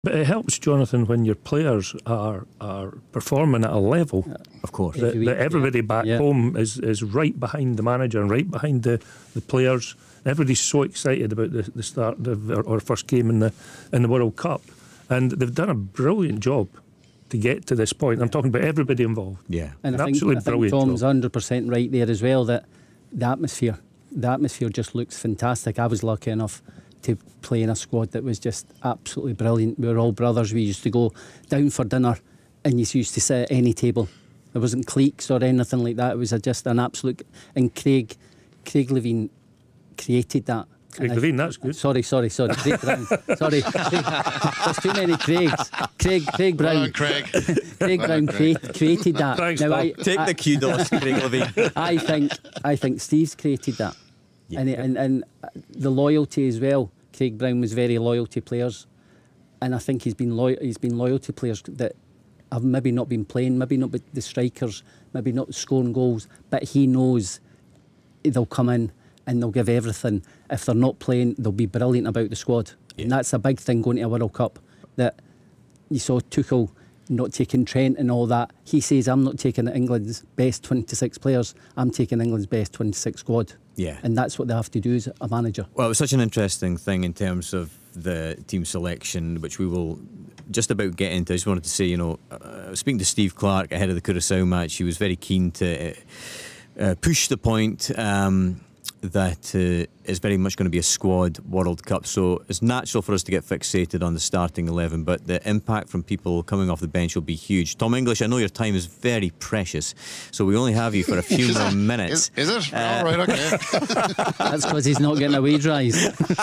But it helps, Jonathan, when your players are performing at a level, of course, that everybody back home is right behind the manager and right behind the players. Everybody's so excited about the start of our first game in the World Cup, and they've done a brilliant job to get to this point. I'm talking about everybody involved. Yeah, and I think Tom's 100% right there as well, that the atmosphere just looks fantastic. I was lucky enough to play in a squad that was just absolutely brilliant. We were all brothers. We used to go down for dinner and you used to sit at any table. There wasn't cliques or anything like that. It was just an absolute... And Craig Levein created that. Craig Levein, that's good. Sorry. Craig Brown. Sorry. There's too many Craigs. Craig Brown. On, Craig. Craig Brown created that. Thanks, now, take the kudos, Craig Levein. I think Steve's created that. Yeah. And the loyalty as well. Craig Brown was very loyal to players, and I think he's been loyal to players that have maybe not been playing, maybe not the strikers, maybe not scoring goals, but he knows they'll come in and they'll give everything. If they're not playing, they'll be brilliant about the squad. Yeah. And that's a big thing going to a World Cup, that you saw Tuchel not taking Trent and all that. He says, I'm not taking England's best 26 players, I'm taking England's best 26 squad. Yeah. And that's what they have to do as a manager. Well, it was such an interesting thing in terms of the team selection, which we will just about get into. I just wanted to say, speaking to Steve Clarke ahead of the Curaçao match, he was very keen to push the point that it's very much going to be a squad World Cup, so it's natural for us to get fixated on the starting 11, but the impact from people coming off the bench will be huge. Tom English, I know your time is very precious, so we only have you for a few more minutes. Is it? All right, okay. That's because he's not getting a wage rise.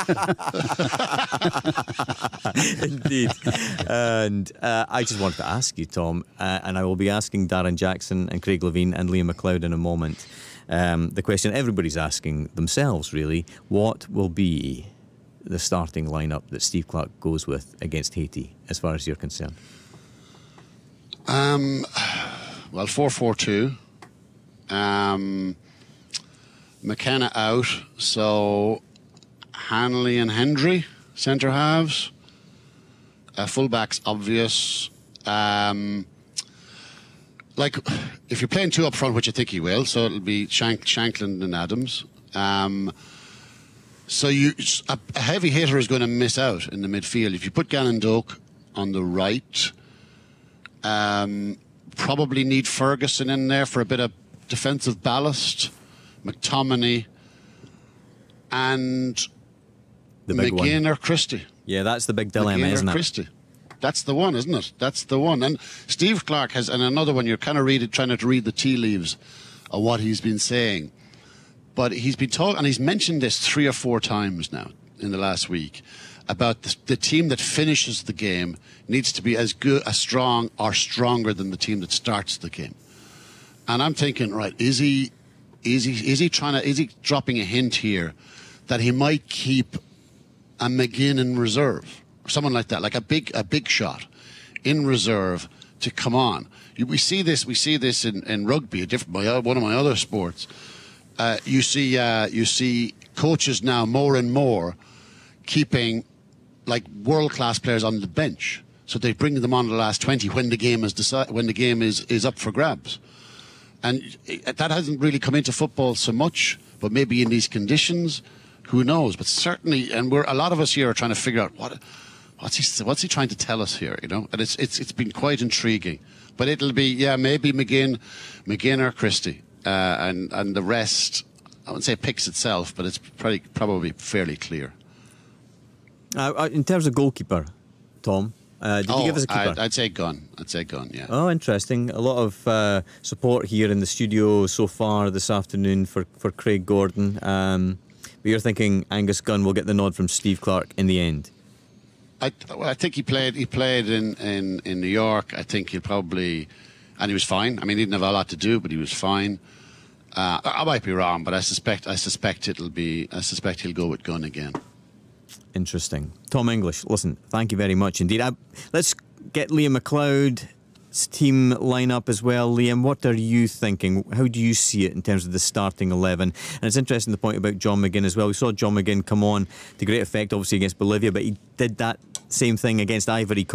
Indeed. And I just wanted to ask you, Tom, and I will be asking Darren Jackson and Craig Levein and Liam McLeod in a moment, the question everybody's asking themselves, really: what will be the starting lineup that Steve Clarke goes with against Haiti, as far as you're concerned? Well, 4-4-2. McKenna out, so Hanley and Hendry centre halves. Fullbacks obvious. If you're playing two up front, which I think he will, so it'll be Shankland and Adams. So a heavy hitter is going to miss out in the midfield. If you put Gannon Doak on the right, probably need Ferguson in there for a bit of defensive ballast, McTominay, and McGinn or Christie. Yeah, that's the big dilemma, McGinn isn't or it? Christie. That's the one, isn't it? That's the one. And Steve Clarke has, and another one, you're kind of trying to read the tea leaves of what he's been saying. But he's been talking, and he's mentioned this 3 or 4 times now in the last week, about the team that finishes the game needs to be as good, as strong, or stronger than the team that starts the game. And I'm thinking, right, is he dropping a hint here that he might keep a McGinn in reserve? Someone like that, like a big shot in reserve to come on. We see this in rugby, one of my other sports. You see coaches now more and more keeping like world-class players on the bench, so they bring them on the last 20 when the game is up for grabs. And that hasn't really come into football so much, but maybe in these conditions, who knows? But certainly, and a lot of us here are trying to figure out what's he trying to tell us here, And it's been quite intriguing. But it'll be, maybe McGinn or Christie, and the rest, I wouldn't say picks itself, but it's probably fairly clear. In terms of goalkeeper, Tom, did you give us a keeper? I'd say Gunn, yeah. Oh, interesting. A lot of support here in the studio so far this afternoon for Craig Gordon. But you're thinking Angus Gunn will get the nod from Steve Clarke in the end? I think he played in New York. I think he'll probably, and he was fine. I mean, he didn't have a lot to do, but he was fine. I might be wrong, but I suspect he'll go with Gunn again. Interesting. Tom English, listen, thank you very much indeed. Let's get Liam McLeod's team lineup as well. Liam, what are you thinking? How do you see it in terms of the starting 11? And it's interesting the point about John McGinn as well. We saw John McGinn come on to great effect, obviously, against Bolivia, but he did that same thing against Ivory Coast.